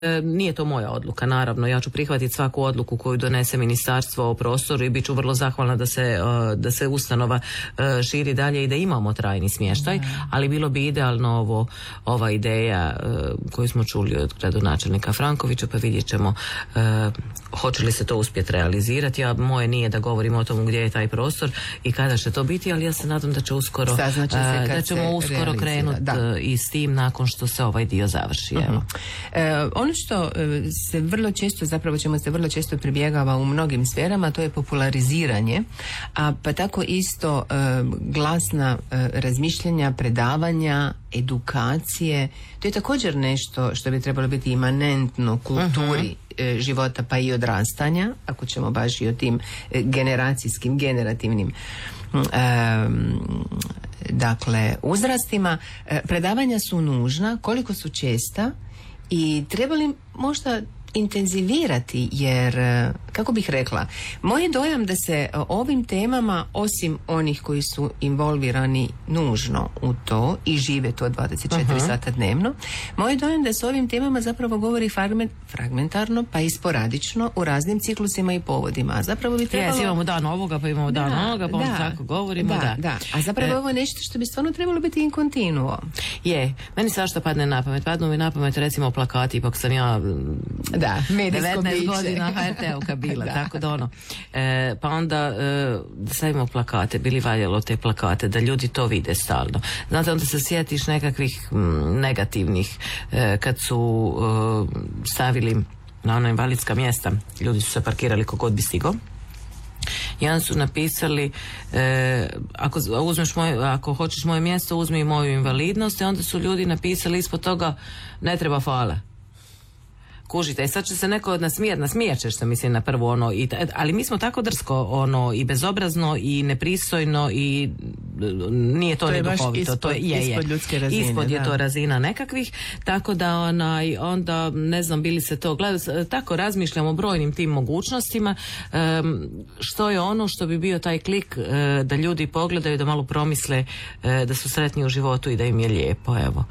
Nije to moja odluka, naravno, ja ću prihvatiti svaku odluku koju donese ministarstvo o prostoru i bit ću vrlo zahvalna da se ustanova širi dalje i da imamo trajni smještaj, ali bilo bi idealno ova ideja koju smo čuli od gradonačelnika Frankovića, pa vidjet ćemo hoće li se to uspjeti realizirati. Moje nije da govorimo o tomu gdje je taj prostor i kada će to biti, ali ja se nadam da će uskoro da ćemo uskoro krenuti i s tim nakon što se ovaj dio završi. Evo. Ono što se vrlo često, zapravo čemu se vrlo često pribjegava u mnogim sferama, to je populariziranje, a pa tako isto glasna razmišljanja, predavanja, edukacije, to je također nešto što bi trebalo biti imanentno kulturi života pa i odrastanja, ako ćemo baš i o tim generacijskim, generativnim dakle uzrastima. Predavanja su nužna, koliko su česta i treba li možda intenzivirati, jer kako bih rekla, moj je dojam da se ovim temama, osim onih koji su involvirani nužno u to i žive to 24 sata dnevno, moj je dojam da se ovim temama zapravo govori fragmentarno pa i sporadično u raznim ciklusima i povodima. A zapravo bi trebalo... imamo dan ovoga pa imamo dan onoga pa onda tako govorimo. Da. A zapravo ovo je nešto što bi stvarno trebalo biti in continuo. Meni svašta padne na pamet. Padnu mi na pamet recimo plakati, ipak sam ja 19 godina HRT-ovka bila, tako da ono. Pa onda stavimo plakate, bili valjalo te plakate, da ljudi to vide stalno. Znate, onda se sjetiš nekakvih negativnih, kad su stavili na ona invalidska mjesta, ljudi su se parkirali kogod bi stigao. I onda su napisali ako hoćeš moje mjesto, uzmi moju invalidnost, i onda su ljudi napisali ispod toga ne treba fale. Kužite, sad će se neko nasmijat ćeš se, mislim, na prvo ali mi smo tako drsko i bezobrazno i nepristojno i nije to neduhovito. To je ispod ljudske razine. Ispod je to razina nekakvih, tako da onda ne znam bili se to gledali, tako razmišljamo o brojnim tim mogućnostima, što je ono što bi bio taj klik da ljudi pogledaju, da malo promisle da su sretni u životu i da im je lijepo, evo.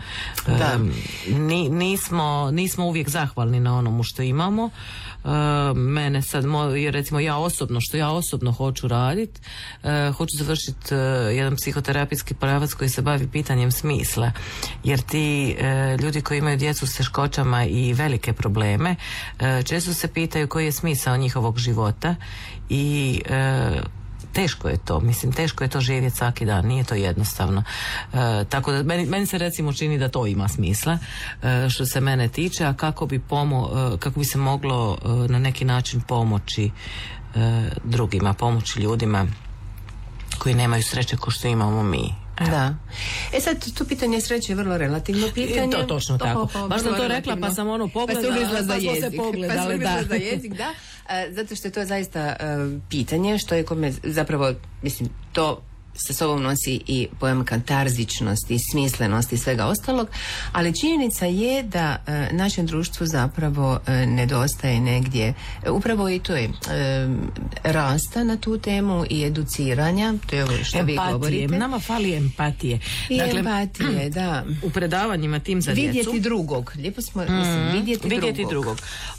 Nismo uvijek zahvalni na onomu što imamo. Mene sad, recimo ja osobno hoću raditi, hoću završiti jedan psihoterapijski pravac koji se bavi pitanjem smisla, jer ti ljudi koji imaju djecu s teškoćama i velike probleme često se pitaju koji je smisao njihovog života i teško je to živjeti svaki dan, nije to jednostavno. Tako da meni se recimo čini da to ima smisla što se mene tiče, a kako bi se moglo na neki način pomoći drugima, pomoći ljudima koji nemaju sreće kao što imamo mi. Da. Sad, to pitanje sreće je vrlo relativno pitanje. To točno tako. Baš sam to rekla, pa sam pogledala, pa smo se pogledali. Za jezik, da. Zato što je to zaista pitanje što je kome zapravo, mislim, to sa sobom nosi i pojam katarzičnosti, smislenosti i svega ostalog, ali činjenica je da našem društvu zapravo nedostaje negdje, upravo i to je rasta na tu temu i educiranja, to je ovo što vi govorite. Nama fali empatije. Empatije, da. U predavanjima tim za djecu. Vidjeti drugog. Lijepo smo, vidjeti drugog.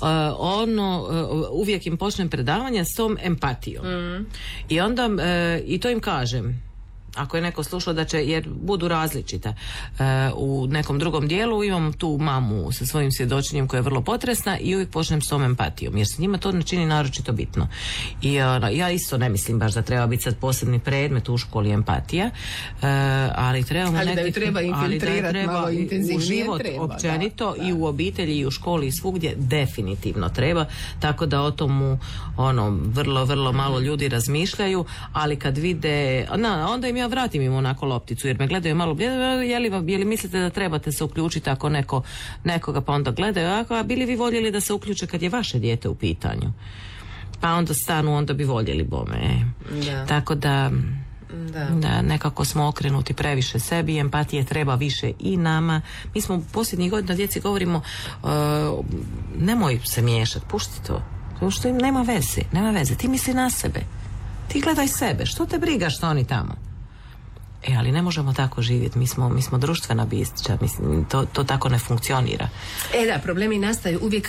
Uvijek im počnem predavanja s tom empatijom. I onda, i to im kažem, ako je neko slušao da će, jer budu različita. U nekom drugom dijelu imam tu mamu sa svojim svjedočenjem koja je vrlo potresna i uvijek počnem s tom empatijom, jer se njima to ne čini naročito bitno. I ja isto ne mislim baš da treba biti sad posebni predmet u školi empatija, ali trebamo da ju treba infiltrirati malo intenzivnije, u život općenito i u obitelji i u školi i svugdje definitivno treba, tako da o tomu vrlo, vrlo malo ljudi razmišljaju, ali kad vide, onda im ja vratim im onako lopticu, jer me gledaju malo, je li mislite da trebate se uključiti ako nekoga, pa onda gledaju, a bili vi voljeli da se uključe kad je vaše dijete u pitanju, pa onda stanu, onda bi voljeli bome. Tako da nekako smo okrenuti previše sebi, empatije treba više i nama. Mi smo posljednjih godina djeci govorimo nemoj se miješati, pušti to, što im nema veze, ti misli na sebe, ti gledaj sebe, što te briga što oni tamo. Ali ne možemo tako živjeti, mi smo društvena bića, mislim, to tako ne funkcionira. Da, problemi nastaju uvijek